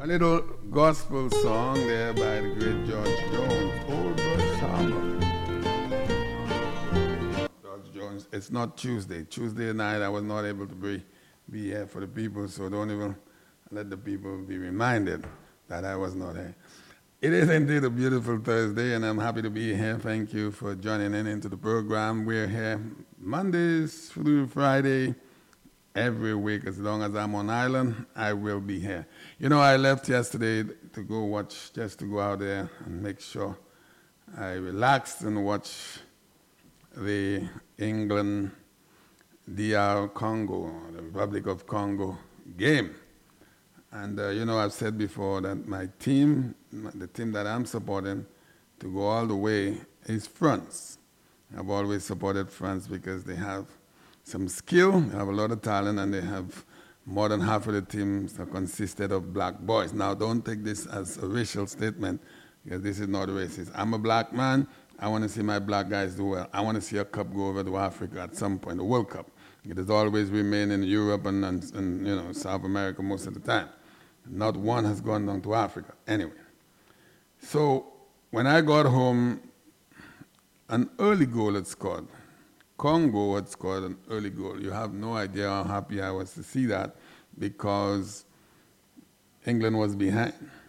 A little gospel song there by the great George Jones, Old Brush Harbor. George Jones, it's not Tuesday. Tuesday night I was not able to be here for the people, so don't even let the people be reminded that I was not here. It is indeed a beautiful Thursday, and I'm happy to be here. Thank you for joining in into the program. We're here Mondays through Friday, every week. As long as I'm on island, I will be here. You know, I left yesterday to go watch, just to go out there and make sure I relaxed and watch the England DR Congo, the Republic of Congo game. And, you know, I've said before that my team, the team that I'm supporting to go all the way is France. I've always supported France because they have some skill, they have a lot of talent, and they have more than half of the teams that consisted of black boys. Now, don't take this as a racial statement, because this is not racist. I'm a black man. I want to see my black guys do well. I want to see a cup go over to Africa at some point, a World Cup. It has always remained in Europe and you know, South America most of the time. Not one has gone down to Africa. Anyway, so when I got home, an early goal had scored. Congo had scored an early goal. You have no idea how happy I was to see that, because England was behind.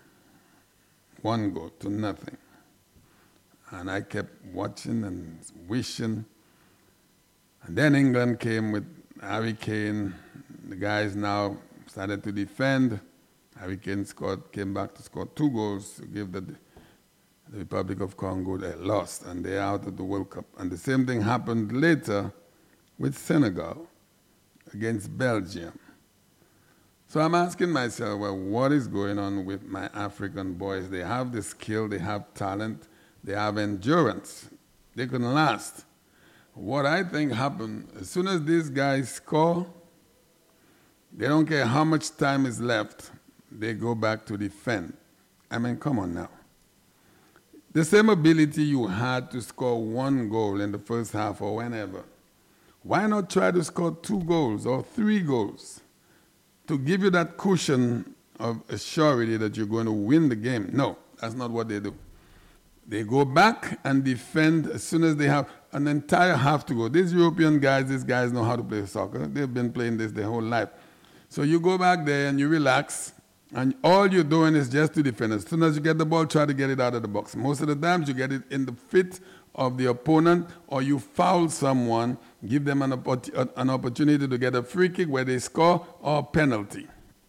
1-0. And I kept watching and wishing. And then England came with Harry Kane. The guys now started to defend. Harry Kane came back to score 2 goals to give the Republic of Congo. They lost, and they're out of the World Cup. And the same thing happened later with Senegal against Belgium. So I'm asking myself, well, what is going on with my African boys? They have the skill, they have talent, they have endurance. They can last. What I think happened, as soon as these guys score, they don't care how much time is left, they go back to defend. I mean, come on now. The same ability you had to score 1 goal in the first half or whenever, why not try to score 2 goals or 3 goals to give you that cushion of assurity that you're going to win the game? No, that's not what they do. They go back and defend as soon as they have an entire half to go. These European guys, these guys know how to play soccer. They've been playing this their whole life. So you go back there and you relax, and all you're doing is just to defend. As soon as you get the ball, try to get it out of the box. Most of the times you get it in the feet of the opponent, or you foul someone, give them an opportunity to get a free kick where they score, or penalty.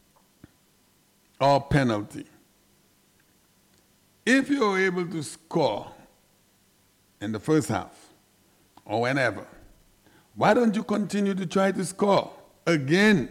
Or penalty. If you're able to score in the first half, or whenever, why don't you continue to try to score again?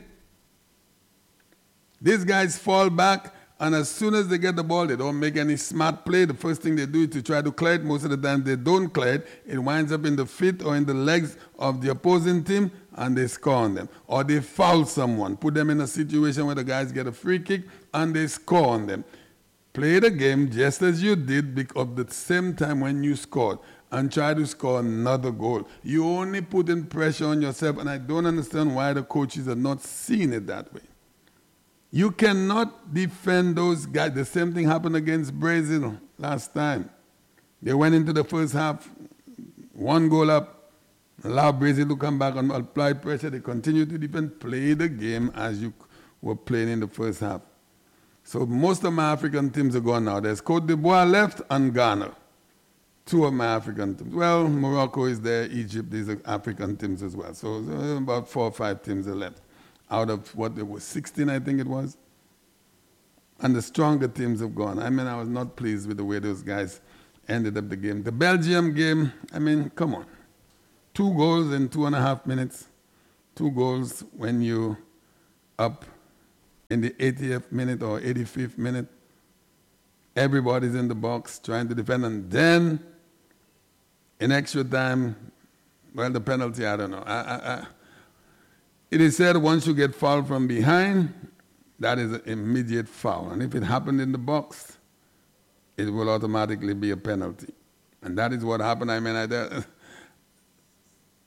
These guys fall back, and as soon as they get the ball, they don't make any smart play. The first thing they do is to try to clear it. Most of the time they don't clear it. It winds up in the feet or in the legs of the opposing team, and they score on them. Or they foul someone, put them in a situation where the guys get a free kick, and they score on them. Play the game just as you did at the same time when you scored, and try to score another goal. You only put in pressure on yourself, and I don't understand why the coaches are not seeing it that way. You cannot defend those guys. The same thing happened against Brazil last time. They went into the first half, 1 goal up, allowed Brazil to come back and apply pressure. They continued to defend, play the game as you were playing in the first half. So most of my African teams are gone now. There's Cote d'Ivoire left and Ghana. 2 of my African teams. Well, Morocco is there, Egypt, these are African teams as well. So about 4 or 5 teams are left. Out of what there was 16, I think it was. And the stronger teams have gone. I mean, I was not pleased with the way those guys ended up the game. The Belgium game, I mean, come on. 2 goals in 2.5 minutes. 2 goals when you up in the 80th minute or 85th minute. Everybody's in the box trying to defend. And then, in extra time, well, the penalty, I don't know. It is said once you get fouled from behind, that is an immediate foul. And if it happened in the box, it will automatically be a penalty. And that is what happened. I mean,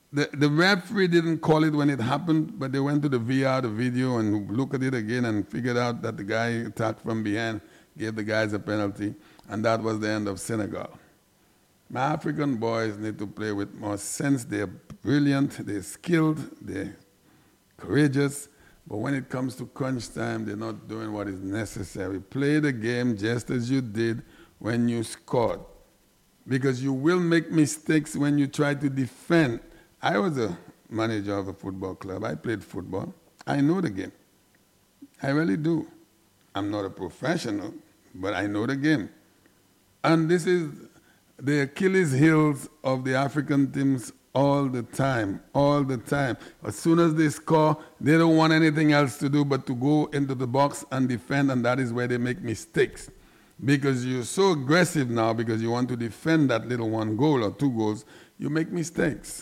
The referee didn't call it when it happened, but they went to the VR, the video, and looked at it again and figured out that the guy attacked from behind, gave the guys a penalty, and that was the end of Senegal. My African boys need to play with more sense. They're brilliant, they're skilled, they're courageous, but when it comes to crunch time, they're not doing what is necessary. Play the game just as you did when you scored, because you will make mistakes when you try to defend. I was a manager of a football club. I played football. I know the game. I really do. I'm not a professional, but I know the game. And this is the Achilles heels of the African teams all the time, all the time. As soon as they score, they don't want anything else to do but to go into the box and defend, and that is where they make mistakes. Because you're so aggressive now because you want to defend that little 1 goal or 2 goals, you make mistakes.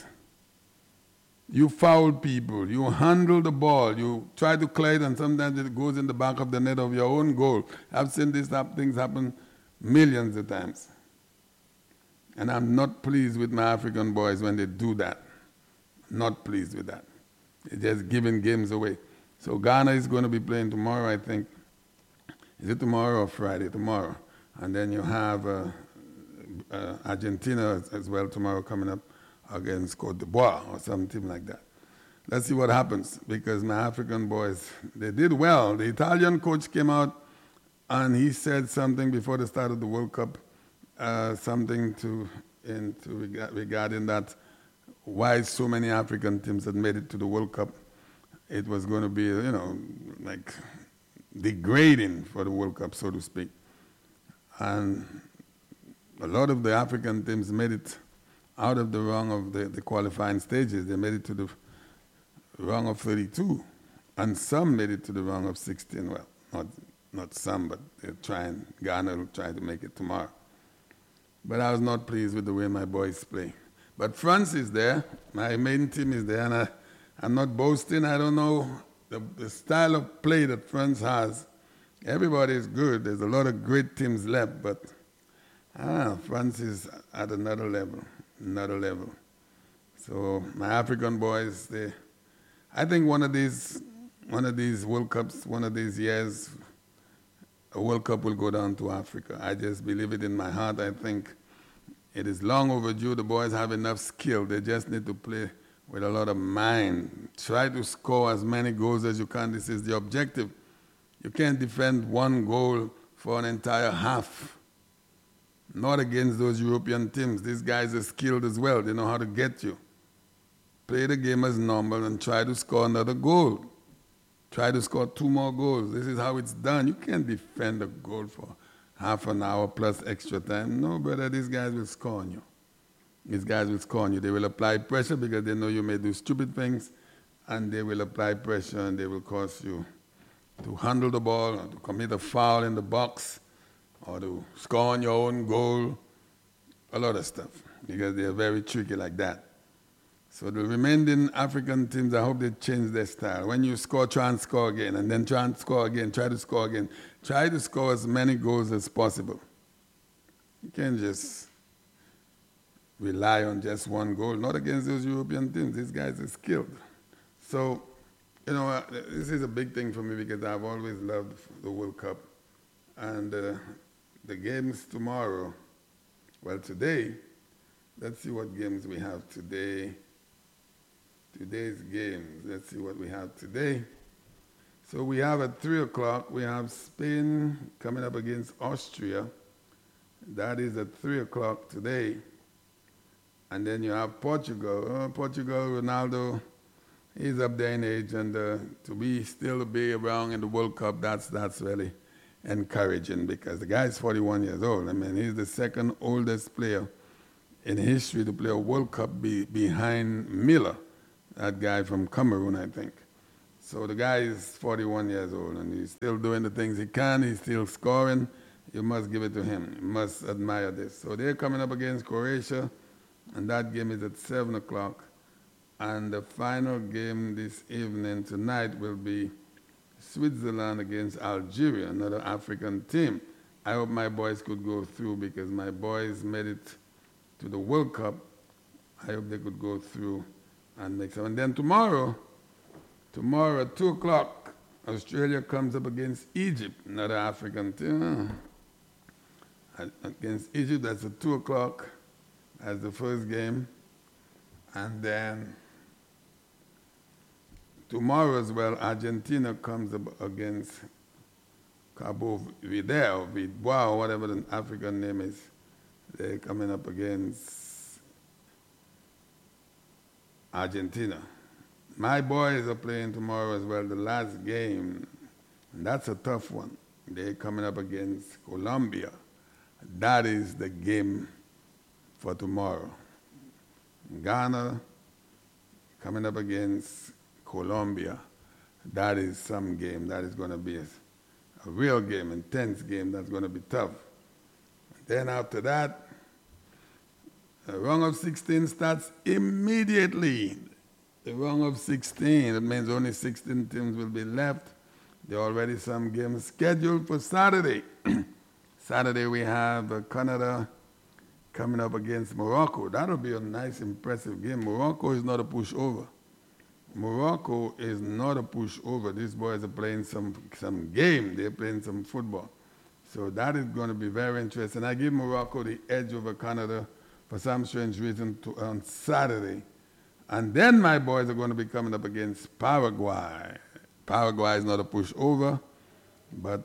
You foul people, you handle the ball, you try to clear it, and sometimes it goes in the back of the net of your own goal. I've seen these things happen millions of times. And I'm not pleased with my African boys when they do that. Not pleased with that. They're just giving games away. So Ghana is going to be playing tomorrow, I think. Is it tomorrow or Friday? Tomorrow. And then you have Argentina as well tomorrow coming up against Cote d'Ivoire or something like that. Let's see what happens, because my African boys, they did well. The Italian coach came out and he said something before the start of the World Cup, something regarding that why so many African teams had made it to the World Cup. It was going to be, like degrading for the World Cup, so to speak. And a lot of the African teams made it out of the rung of the qualifying stages. They made it to the rung of 32, and some made it to the rung of 16. Well, not some, but they're trying. Ghana will try to make it tomorrow. But I was not pleased with the way my boys play. But France is there. My main team is there, and I'm not boasting. I don't know the style of play that France has. Everybody is good. There's a lot of great teams left, but France is at another level. So my African boys, I think one of these World Cups, one of these years, a World Cup will go down to Africa. I just believe it in my heart. I think it is long overdue. The boys have enough skill. They just need to play with a lot of mind. Try to score as many goals as you can. This is the objective. You can't defend 1 goal for an entire half. Not against those European teams. These guys are skilled as well. They know how to get you. Play the game as normal and try to score another goal. Try to score 2 more goals. This is how it's done. You can't defend a goal for half an hour plus extra time. No, brother, these guys will score on you. These guys will score on you. They will apply pressure because they know you may do stupid things, and they will apply pressure and they will cause you to handle the ball or to commit a foul in the box or to score on your own goal, a lot of stuff, because they are very tricky like that. So the remaining African teams, I hope they change their style. When you score, try and score again, and then try and score again, try to score again. Try to score as many goals as possible. You can't just rely on just 1 goal, not against those European teams. These guys are skilled. So, this is a big thing for me because I've always loved the World Cup. And the games tomorrow, well, today, let's see what games we have today. Today's games, let's see what we have today. So we have at 3 o'clock, we have Spain coming up against Austria. That is at 3 o'clock today. And then you have Portugal. Portugal, Ronaldo, he's up there in age, and to still be around in the World Cup, that's really encouraging, because the guy is 41 years old. I mean, he's the 2nd oldest player in history to play a World Cup behind Miller, that guy from Cameroon, I think. So the guy is 41 years old, and he's still doing the things he can. He's still scoring. You must give it to him. You must admire this. So they're coming up against Croatia, and that game is at 7 o'clock. And the final game this evening, tonight, will be Switzerland against Algeria, another African team. I hope my boys could go through, because my boys made it to the World Cup. I hope they could go through and make some. And then tomorrow at 2 o'clock, Australia comes up against Egypt, another African team. Against Egypt, that's at 2 o'clock as the first game. And then tomorrow as well, Argentina comes up against Cabo Verde or Vidbois or whatever the African name is. They're coming up against Argentina. My boys are playing tomorrow as well, the last game. And that's a tough one. They're coming up against Colombia. That is the game for tomorrow. Ghana coming up against Colombia. That is some game. That is going to be a real game, intense game. That's going to be tough. Then after that, the round of 16 starts immediately. The round of 16, it means only 16 teams will be left. There are already some games scheduled for Saturday. Saturday we have Canada coming up against Morocco. That'll be a nice, impressive game. Morocco is not a pushover. Morocco is not a pushover. These boys are playing some game. They're playing some football. So that is going to be very interesting. I give Morocco the edge over Canada for some strange reason on Saturday. And then my boys are going to be coming up against Paraguay. Paraguay is not a pushover, but,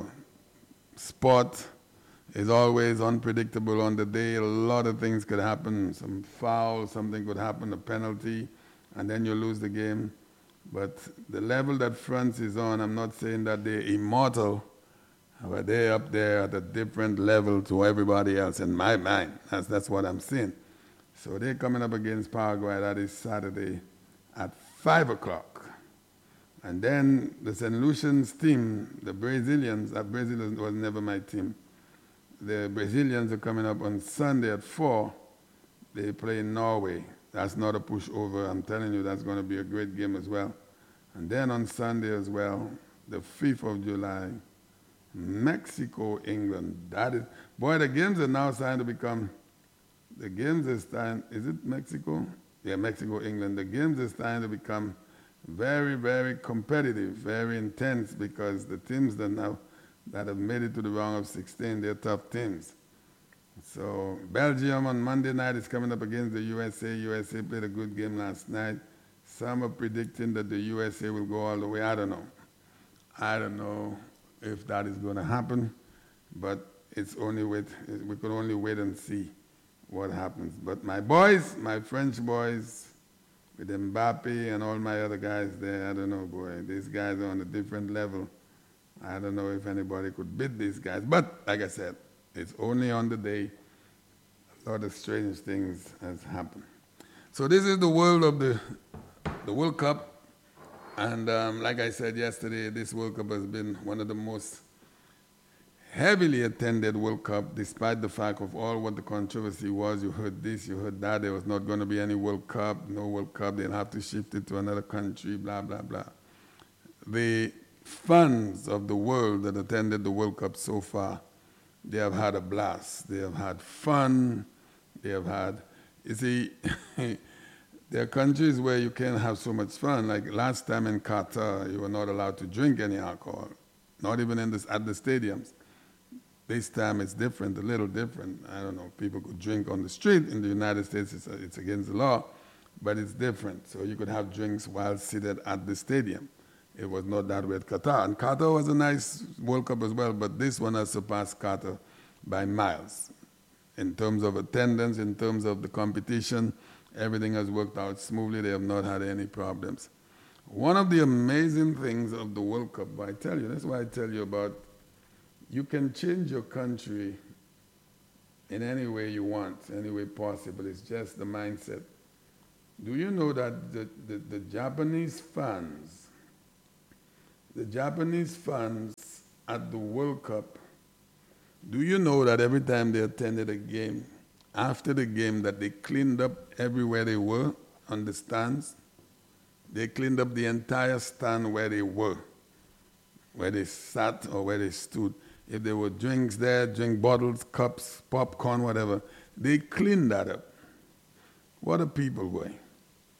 sport is always unpredictable on the day. A lot of things could happen. Some foul, something could happen, a penalty, and then you lose the game. But the level that France is on, I'm not saying that they're immortal, but they're up there at a different level to everybody else in my mind. That's what I'm saying. So they're coming up against Paraguay. That is Saturday at 5 o'clock. And then the St. Lucians team, the Brazilians, Brazilians was never my team. The Brazilians are coming up on Sunday at 4. They play in Norway. That's not a pushover. I'm telling you, that's going to be a great game as well. And then on Sunday as well, the 5th of July, Mexico, England. The games are now starting to become, is it Mexico? Yeah, Mexico, England. The games are starting to become very, very competitive, very intense, because the teams that have made it to the round of 16, they're tough teams. So Belgium on Monday night is coming up against the USA. USA played a good game last night. Some are predicting that the USA will go all the way. I don't know if that is going to happen, but we could only wait and see what happens. But my boys, my French boys, with Mbappe and all my other guys there, I don't know, boy. These guys are on a different level. I don't know if anybody could beat these guys. But like I said, it's only on the day. A lot of strange things has happened. So this is the world of the World Cup. And like I said yesterday, this World Cup has been one of the most heavily attended World Cup, despite the fact of all what the controversy was. You heard this, you heard that. There was not going to be any World Cup, no World Cup. They'll have to shift it to another country, blah, blah, blah. The fans of the world that attended the World Cup so far, they have had a blast. They have had fun. They have had, you see, there are countries where you can't have so much fun. Like last time in Qatar, you were not allowed to drink any alcohol, not even at the stadiums. This time it's different, a little different. I don't know, people could drink on the street. In the United States, it's against the law, but it's different. So you could have drinks while seated at the stadium. It was not that way at Qatar. And Qatar was a nice World Cup as well, but this one has surpassed Qatar by miles. In terms of attendance, in terms of the competition, everything has worked out smoothly. They have not had any problems. One of the amazing things of the World Cup, that's why I tell you about, you can change your country in any way you want, any way possible. It's just the mindset. Do you know that the Japanese fans at the World Cup, do you know that every time they attended a game, after the game, that they cleaned up everywhere they were on the stands? They cleaned up the entire stand where they were, where they sat or where they stood. If there were drinks there, drink bottles, cups, popcorn, whatever, they cleaned that up. What are people going?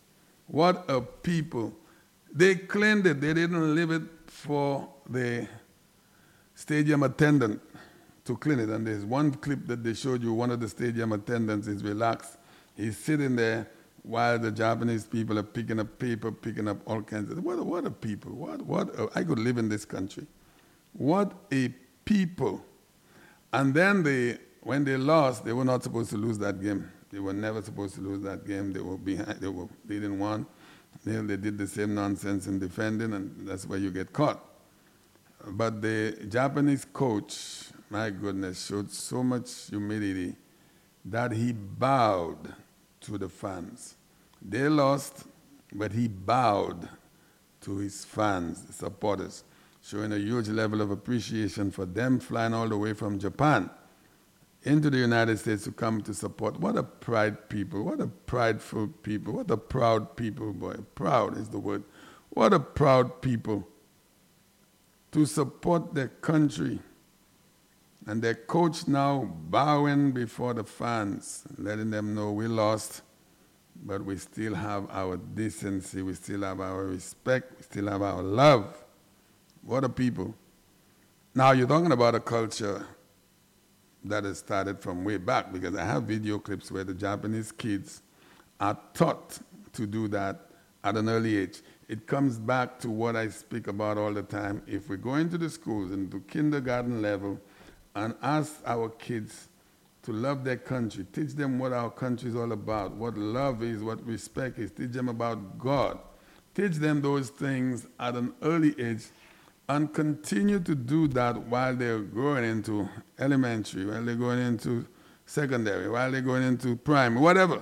What a people. They cleaned it. They didn't leave it for the stadium attendant to clean it. And there's one clip that they showed you, one of the stadium attendants is relaxed. He's sitting there while the Japanese people are picking up paper, picking up all kinds of, what a people. I could live in this country. What a people. And then when they lost, they were not supposed to lose that game. They were never supposed to lose that game. They were behind, they didn't want. They did the same nonsense in defending, and that's where you get caught. But the Japanese coach, my goodness, showed so much humility that he bowed to the fans. They lost, but he bowed to his fans, the supporters, showing a huge level of appreciation for them flying all the way from Japan into the United States to come to support. What a pride people, what a prideful people, what a proud people, boy. Proud is the word. What a proud people to support their country. And their coach now bowing before the fans, letting them know we lost, but we still have our decency, we still have our respect, we still have our love. What a people. Now you're talking about a culture that has started from way back, because I have video clips where the Japanese kids are taught to do that at an early age. It comes back to what I speak about all the time. If we go into the schools, into kindergarten level, and ask our kids to love their country, teach them what our country is all about, what love is, what respect is, teach them about God, teach them those things at an early age, and continue to do that while they're going into elementary, while they're going into secondary, while they're going into primary, whatever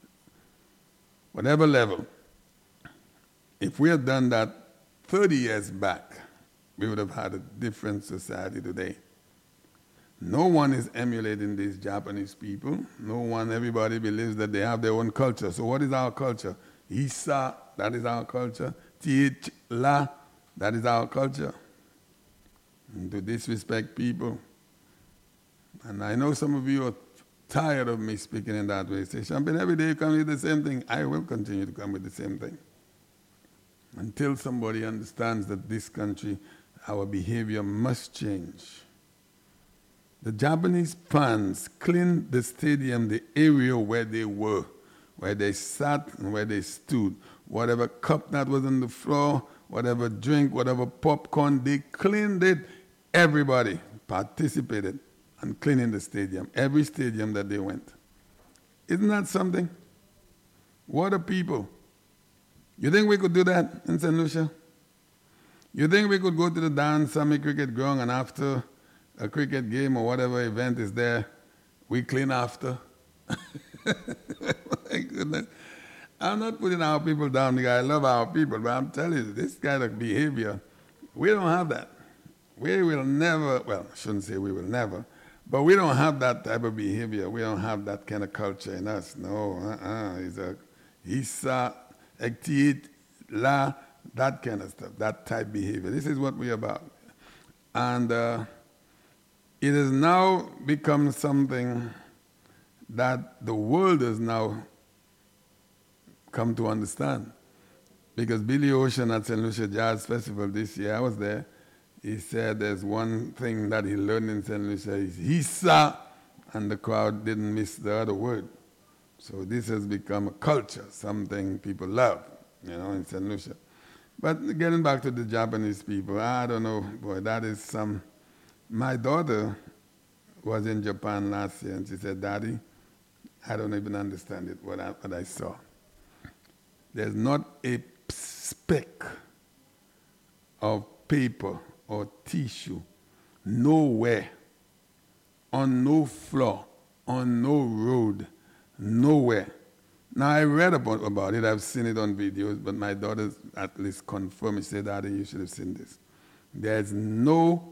level. If we had done that 30 years back, we would have had a different society today. No one is emulating these Japanese people. No one, everybody believes that they have their own culture. So what is our culture? Isa, that is our culture. Th, la, that is our culture. And to disrespect people. And I know some of you are tired of me speaking in that way. Say, Champagne, every day you come with the same thing. I will continue to come with the same thing. Until somebody understands that this country, our behavior must change. The Japanese fans cleaned the stadium, the area where they were, where they sat and where they stood. Whatever cup that was on the floor, whatever drink, whatever popcorn, they cleaned it. Everybody participated in cleaning the stadium, every stadium that they went. Isn't that something? What a people. You think we could do that in St. Lucia? You think we could go to the Dan Sammy Cricket Ground and after a cricket game or whatever event is there, we clean after? My goodness. I'm not putting our people down because I love our people, but I'm telling you, this kind of behavior, we don't have that. We will never, well, I shouldn't say we will never, but we don't have that type of behavior. We don't have that kind of culture in us. No, it's a Isa, Ektiit, La, that kind of stuff, that type behavior. This is what we're about. And it has now become something that the world has now come to understand. Because Billy Ocean at St. Lucia Jazz Festival this year, I was there, he said there's one thing that he learned in St. Lucia is Hisa, and the crowd didn't miss the other word. So this has become a culture, something people love, in St. Lucia. But getting back to the Japanese people, I don't know, boy, that is some... My daughter was in Japan last year, and she said, Daddy, I don't even understand it, what I saw. There's not a speck of paper or tissue nowhere, on no floor, on no road, nowhere. Now, I read about it. I've seen it on videos, but my daughter at least confirmed. She said, Daddy, you should have seen this. There's no